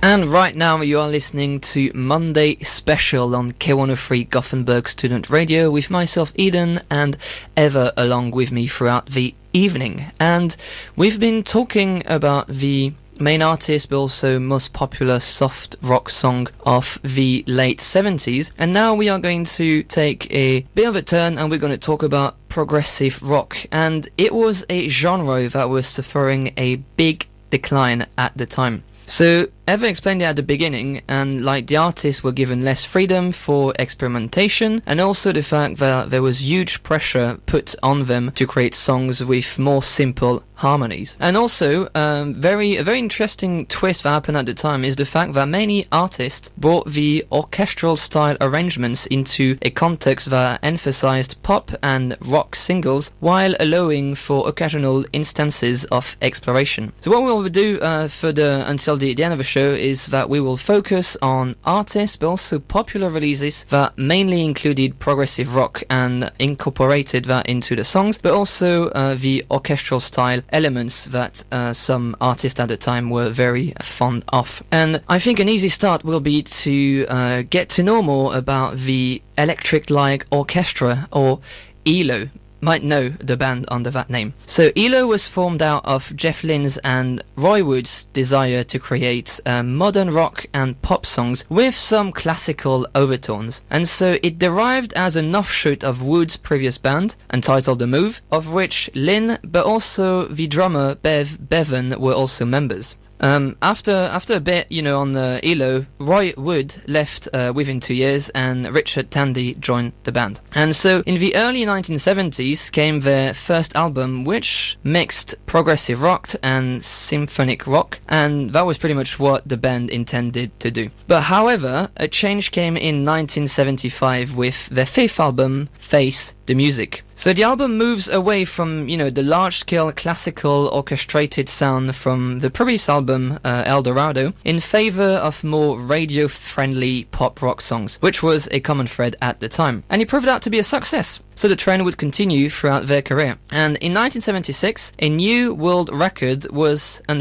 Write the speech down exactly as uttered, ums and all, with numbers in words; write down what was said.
And right now you are listening to Monday Special on K one oh three Gothenburg Student Radio with myself, Eden, and Eva along with me throughout the evening. And we've been talking about the main artist but also most popular soft rock song of the late seventies, and now we are going to take a bit of a turn and we're going to talk about progressive rock. And it was a genre that was suffering a big decline at the time. So Eva explained it at the beginning, and like the artists were given less freedom for experimentation, and also the fact that there was huge pressure put on them to create songs with more simple harmonies. And also, um, very a very interesting twist that happened at the time is the fact that many artists brought the orchestral style arrangements into a context that emphasized pop and rock singles while allowing for occasional instances of exploration. So what we will do uh, for the until the, the end of the show is that we will focus on artists but also popular releases that mainly included progressive rock and incorporated that into the songs, but also uh, the orchestral style elements that uh, some artists at the time were very fond of. And I think an easy start will be to uh, get to know more about the Electric Light Orchestra, or E L O. Might know the band under that name. So E L O was formed out of Jeff Lynne's and Roy Wood's desire to create uh, modern rock and pop songs with some classical overtones, and so it derived as an offshoot of Wood's previous band entitled The Move, of which Lynne but also the drummer Bev Bevan were also members. Um, after after a bit, you know, on the E L O, Roy Wood left uh, within two years, and Richard Tandy joined the band. And so, in the early nineteen seventies came their first album, which mixed progressive rock and symphonic rock, and that was pretty much what the band intended to do. But however, a change came in nineteen seventy-five with their fifth album, Face the Music. So the album moves away from, you know, the large-scale classical orchestrated sound from the previous album, uh, El Dorado, in favor of more radio-friendly pop rock songs, which was a common thread at the time. And it proved out to be a success. So the trend would continue throughout their career. And in nineteen seventy-six, a new world record was unveiled